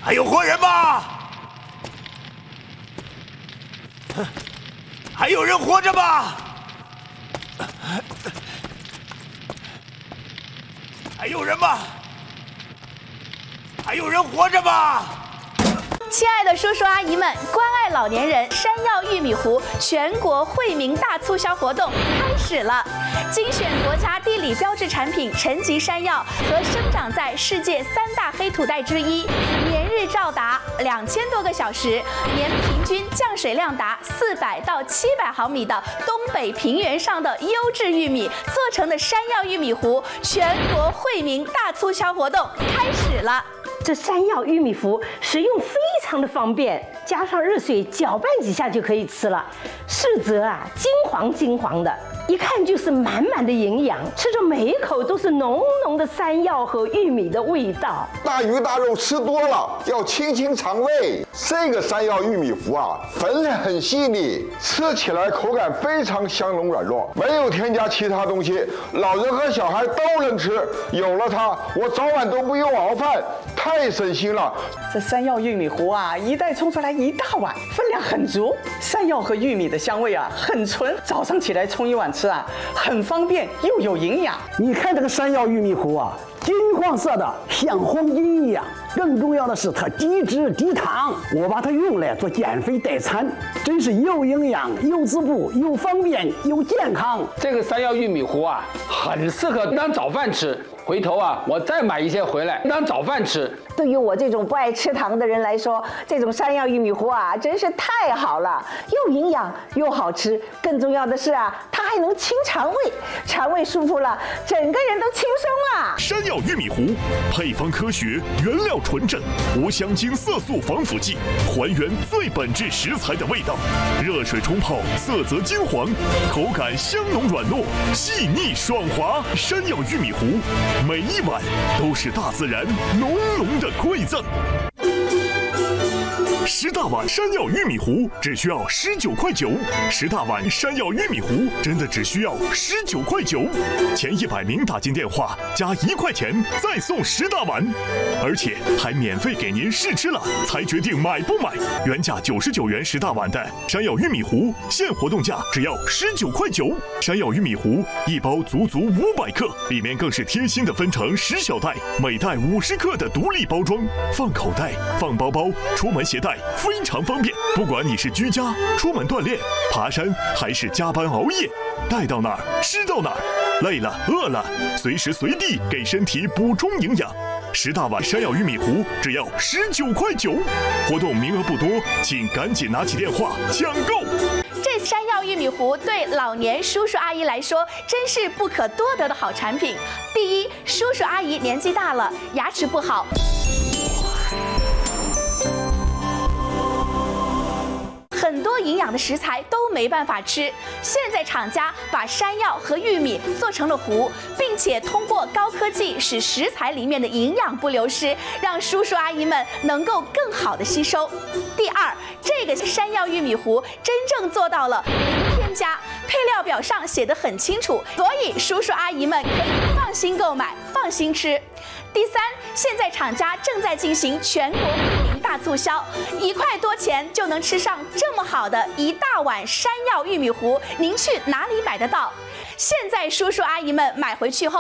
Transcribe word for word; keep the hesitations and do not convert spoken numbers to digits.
还有活人吗？还有人活着吗？还有人吗？还有人活着吗？ 亲爱的叔叔阿姨们，关爱老年人山药玉米糊全国惠民大促销活动开始了！精选国家地理标志产品陈吉山药和生长在世界三大黑土带之一，年日照达两千多个小时，年平均降水量达四百到七百毫米的东北平原上的优质玉米做成的山药玉米糊全国惠民大促销活动开始了！ 这山药玉米糊食用非常的方便，加上热水搅拌几下就可以吃了。视则啊，金黄金黄的，一看就是满满的营养，吃着每一口都是浓浓的山药和玉米的味道。 大鱼大肉吃多了要清清肠胃。这个山药玉米糊啊，粉很细腻，吃起来口感非常香浓软糯，没有添加其他东西，老人和小孩都能吃。有了它，我早晚都不用熬饭，太省心了。 这山药玉米糊啊，一袋冲出来一大碗，分量很足。山药和玉米的香味啊，很纯，早上起来冲一碗吃啊，很方便又有营养。 你看这个山药玉米糊啊，金黄色的，像黄金一样。更重要的是它低脂低糖，我把它用来做减肥代餐，真是又营养又滋补又方便又健康。 这个山药玉米糊啊，很适合当早饭吃。回头啊，我再买一些回来当早饭吃。 对于我这种不爱吃糖的人来说，这种山药玉米糊啊，真是太好了，又营养又好吃。更重要的是啊，它还能清肠胃，肠胃舒服了，整个人都轻松了。 山药玉米糊，配方科学，原料纯正，无香精、色素、防腐剂，还原最本质食材的味道。热水冲泡，色泽金黄，口感香浓软糯，细腻爽滑。山药玉米糊。每一碗都是大自然浓浓的馈赠。十大碗山药玉米糊只需要十九块九，十大碗山药玉米糊真的只需要十九块九，前一百名打进电话加一块钱再送十大碗，而且还免费给您试吃了才决定买不买。原价九十九元十大碗的山药玉米糊，现活动价只要十九块九。山药玉米糊一包足足五百克，里面更是贴心的分成十小袋，每袋五十克的独立包装，放口袋、放包包、出门携带。非常方便，不管你是居家、出门锻炼、爬山，还是加班熬夜，带到哪儿吃到哪儿，累了饿了，随时随地给身体补充营养。十大碗山药玉米糊只要十九块九，活动名额不多，请赶紧拿起电话抢购。 这山药玉米糊对老年叔叔阿姨来说真是不可多得的好产品。第一，叔叔阿姨年纪大了，牙齿不好。很多营养的食材都没办法吃，现在厂家把山药和玉米做成了糊，并且通过高科技使食材里面的营养不流失，让叔叔阿姨们能够更好的吸收。第二，这个山药玉米糊真正做到了零添加，配料表上写得很清楚，所以叔叔阿姨们可以放心购买，放心吃。第三，现在厂家正在进行全国惠民大促销，一块多钱就能吃上这么好的一大碗山药玉米糊，您去哪里买得到？现在叔叔阿姨们买回去后